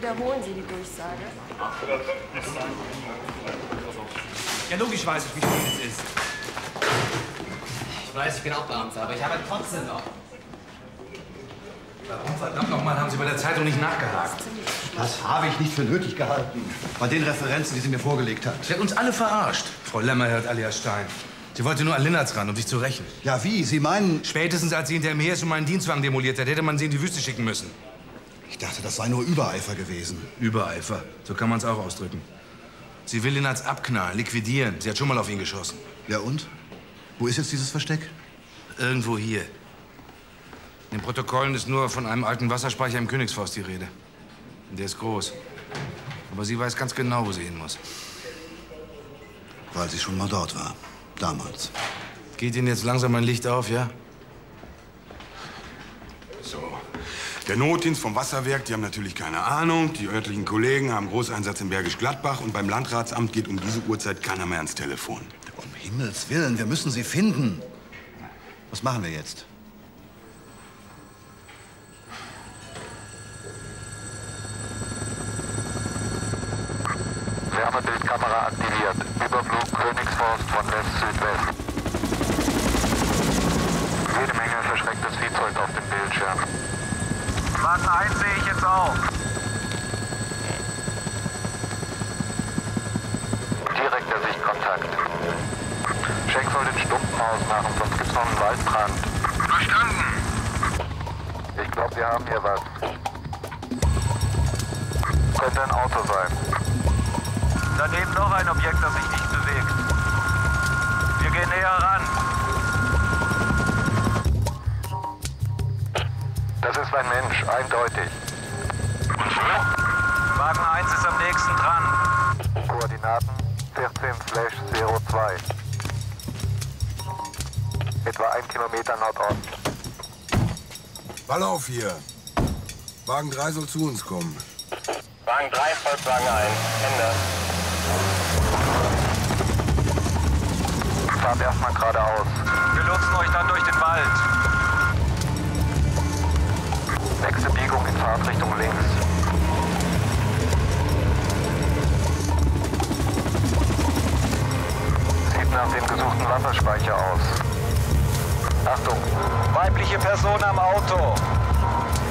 wiederholen Sie die Durchsage. Ja, logisch weiß ich, wie viel es ist. Ich weiß, ich bin auch Beamter, aber ich arbeite trotzdem noch. Warum verdammt nochmal haben Sie bei der Zeitung nicht nachgehakt? Das habe ich nicht für nötig gehalten. Bei den Referenzen, die sie mir vorgelegt hat. Sie hat uns alle verarscht. Frau Lämmerhirt alias Stein. Sie wollte nur an Linnertz ran, um sich zu rächen. Ja, wie? Sie meinen... Spätestens als sie hinter mir schon meinen Dienstwagen demoliert hat, hätte man sie in die Wüste schicken müssen. Ich dachte, das sei nur Übereifer gewesen. Übereifer, so kann man es auch ausdrücken. Sie will Linnertz abknallen, liquidieren. Sie hat schon mal auf ihn geschossen. Ja und? Wo ist jetzt dieses Versteck? Irgendwo hier. In den Protokollen ist nur von einem alten Wasserspeicher im Königsforst die Rede. Und der ist groß. Aber sie weiß ganz genau, wo sie hin muss. Weil sie schon mal dort war. Damals. Geht Ihnen jetzt langsam ein Licht auf, ja? So. Der Notdienst vom Wasserwerk, die haben natürlich keine Ahnung. Die örtlichen Kollegen haben Großeinsatz in Bergisch Gladbach. Und beim Landratsamt geht um diese Uhrzeit keiner mehr ans Telefon. Um Himmels Willen, wir müssen sie finden. Was machen wir jetzt? Wärmebildkamera aktiviert. Überflug Königsforst von West-Südwest. Jede Menge verschrecktes Viehzeug auf dem Bildschirm. Wagen 1 sehe ich jetzt auch. Direkter Sichtkontakt. Schenk soll den Stumpen ausmachen, sonst gibt's noch einen Waldbrand. Verstanden. Ich glaube, wir haben hier was. Könnte ein Auto sein. Daneben noch ein Objekt, das sich nicht bewegt. Wir gehen näher ran. Das ist ein Mensch, eindeutig. Wagen 1 ist am nächsten dran. Koordinaten 14/02. Etwa 1 Kilometer Nordost. Ballauf hier. Wagen 3 soll zu uns kommen. Wagen 3 folgt Wagen 1. Ende. Fahrt erstmal geradeaus. Wir lotsen euch dann durch den Wald. Nächste Biegung in Fahrtrichtung links. Sieht nach dem gesuchten Wasserspeicher aus. Achtung! Weibliche Person am Auto.